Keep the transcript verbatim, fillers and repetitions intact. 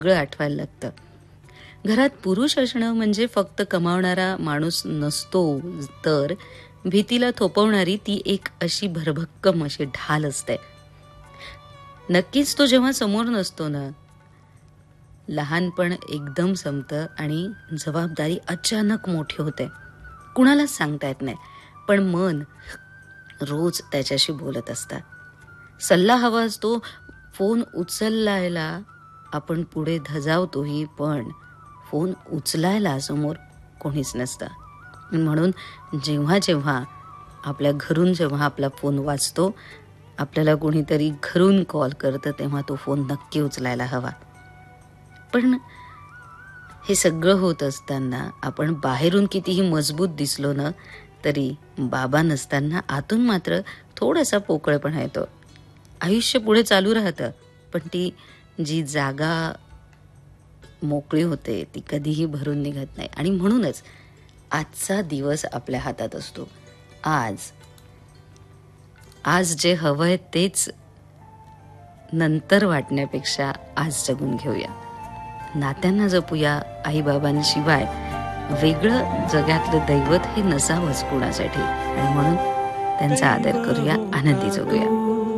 सगळं आठवायला लागतं. घरात पुरुष असणं म्हणजे फक्त कमावणारा माणूस नसतो, तर भीतीला थोपवणारी ती एक अशी भरभक्कम अशी ढाल असते. नक्कीच तो जेव्हा समोर नसतो ना, लहानपण एकदम संपतं आणि जबाबदारी अचानक मोठी होते. कुणालाच सांगता येत नाही, पण मन रोज त्याच्याशी बोलत असतात. सल्ला हवा असतो, फोन उचलायला आपण पुढे धजावतोही, पण फोन उचलायला समोर कोणीच नसतं. म्हणून जेव्हा जेव्हा आपल्या घरून जेव्हा आपला फोन वाजतो, आपल्याला कोणीतरी घरून कॉल करतं, तेव्हा तो फोन नक्की उचलायला हवा. पण हे सगळं होत असताना आपण बाहेरून कितीही मजबूत दिसलो ना, तरी बाबा नसताना आतून मात्र थोडासा पोकळपणा येतो. आयुष्य पुढे चालू राहतं, पण ती जी जागा मोकळी होते ती कधीही भरून निघत नाही. आणि म्हणूनच आजचा दिवस आपल्या हातात असतो. आज आज जे हवंय तेच नंतर वाटण्यापेक्षा आज जगून घेऊया. नात्यांना जपूया. आईबाबांशिवाय वेगळं जगातलं दैवत हे नसावंच कुणासाठी, आणि म्हणून त्यांचा आदर करूया, आनंदी जगूया.